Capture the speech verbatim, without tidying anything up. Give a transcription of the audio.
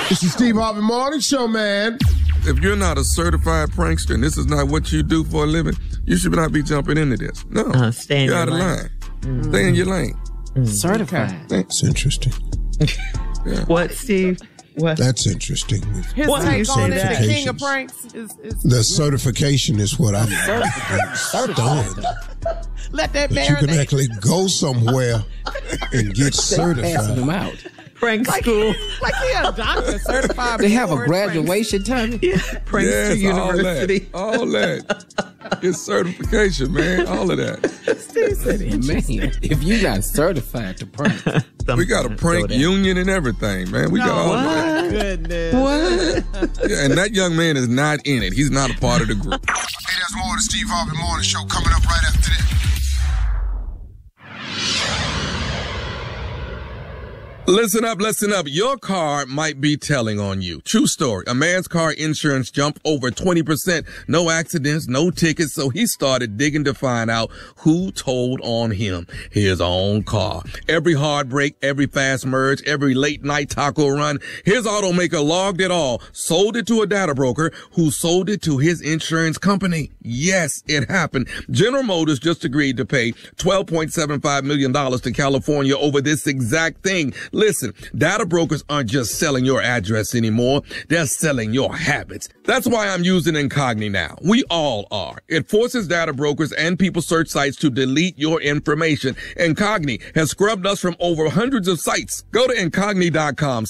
It's the Steve Harvey Morning Show, man. If you're not a certified prankster and this is not what you do for a living, you should not be jumping into this. No. Uh, stay in you're your out of lane. line. Mm. Stay in your lane. Mm. Certified. That's interesting. Yeah. What, Steve? What? That's interesting. His What take on it, the certifications. king of pranks, is, is The certification is what I'm stunned. let that That you can marinate. actually go somewhere and get Passing certified. them out. Prank Like, school. like he a doctor certified. They have a before his pranks. graduation time. Yeah, Prankster Yes, all University. that. All that. Get certification, man. All of that. Steve said it. Man, if you're not certified to prank, We got a prank Go there. union and everything, man. We got all Oh, that. my goodness. What? Yeah, and that young man is not in it. He's not a part of the group. Hey, there's more of the Steve Harvey Morning Show coming up right after this. Listen up, listen up. Your car might be telling on you. True story. A man's car insurance jumped over twenty percent. No accidents, no tickets. So he started digging to find out who told on him. His own car. Every hard break, every fast merge, every late night taco run. His automaker logged it all, sold it to a data broker who sold it to his insurance company. Yes, it happened. General Motors just agreed to pay twelve point seven five million dollars to California over this exact thing. Listen, data brokers aren't just selling your address anymore. They're selling your habits. That's why I'm using Incogni now. We all are. It forces data brokers and people search sites to delete your information. Incogni has scrubbed us from over hundreds of sites. Go to Incogni dot com